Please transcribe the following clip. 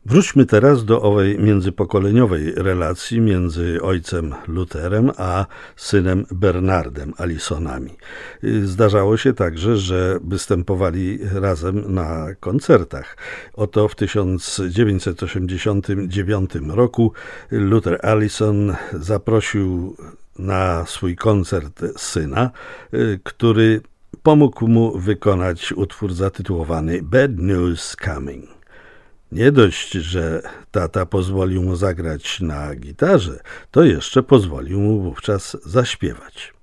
Wróćmy teraz do owej międzypokoleniowej relacji między ojcem Lutherem a synem Bernardem Allisonami. Zdarzało się także, że występowali razem na koncertach. Oto w 1989 roku Luther Allison zaprosił na swój koncert syna, który pomógł mu wykonać utwór zatytułowany Bad News Coming. Nie dość, że tata pozwolił mu zagrać na gitarze, to jeszcze pozwolił mu wówczas zaśpiewać.